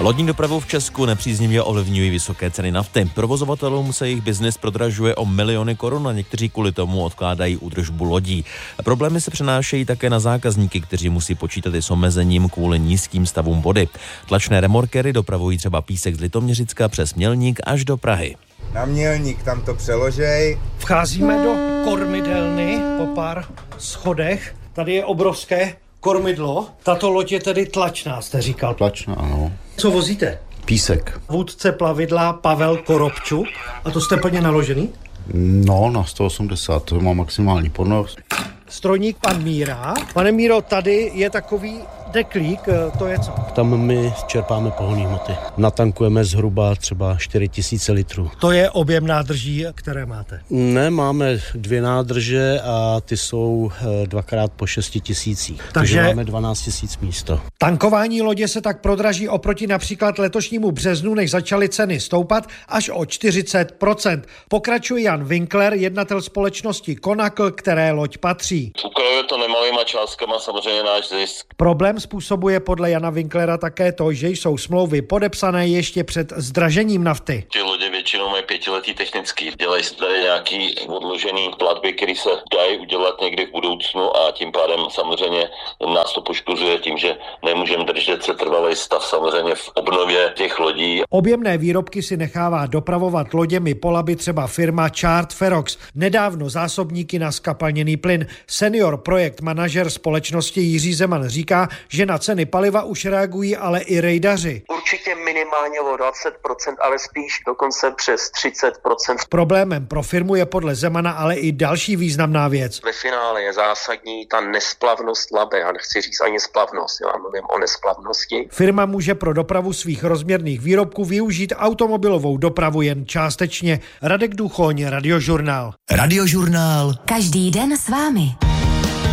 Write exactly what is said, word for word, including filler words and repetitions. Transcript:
Lodní dopravu v Česku nepříznivě ovlivňují vysoké ceny nafty. Provozovatelům se jejich biznis prodražuje o miliony korun a někteří kvůli tomu odkládají údržbu lodí. Problémy se přenášejí také na zákazníky, kteří musí počítat i s omezením kvůli nízkým stavům vody. Tlačné remorkery dopravují třeba písek z Litoměřicka přes Mělník až do Prahy. Na Mělník tam to přeložej. Vcházíme do kormidelny po pár schodech. Tady je obrovské kormidlo. Tato loď je tedy tlačná, jste říkal. Tlačná, ano. Co vozíte? Písek. Vůdce plavidla Pavel Korobčuk. A to jste plně naložený? No, na sto osmdesát, to má maximální ponos. Strojník pan Míra. Pane Míro, tady je takový deklík, to je co? Tam my čerpáme pohonné hmoty. Natankujeme zhruba třeba čtyři tisíce litrů. To je objem nádrží, které máte? Ne, máme dvě nádrže a ty jsou dvakrát po šesti tisících. Takže, takže máme dvanáct tisíc místo. Tankování lodě se tak prodraží oproti například letošnímu březnu, než začaly ceny stoupat až o čtyřicet procent. Pokračuje Jan Winkler, jednatel společnosti Konakl, které loď patří. Ukrojuje to nemalýma částkama samozřejmě náš zisk. Problém způsobuje podle Jana Winklera také to, že jsou smlouvy podepsané ještě před zdražením nafty. Ty lodě většinou mají pětiletý technický. Dělají se tady nějaký odložený platby, které se dají udělat někdy v budoucnu a tím pádem samozřejmě nás to poškozuje tím, že nemůžeme držet se trvalý stav samozřejmě v obnově těch lodí. Objemné výrobky si nechává dopravovat loděmi po Labi třeba firma Chart Ferox. Nedávno zásobníky na skapalněný plyn. Senior projekt manažer společnosti Jiří Zeman říká, že na ceny paliva už reagují ale i rejdaři. Určitě minimálně o dvacet procent, ale spíš dokonce přes třicet procent. Problémem pro firmu je podle Zemana ale i další významná věc. Ve finále je zásadní ta nesplavnost Labe. Já nechci říct ani splavnost, já mluvím o nesplavnosti. Firma může pro dopravu svých rozměrných výrobků využít automobilovou dopravu jen částečně. Radek Duchoň, Radiožurnál. Radiožurnál. Každý den s vámi.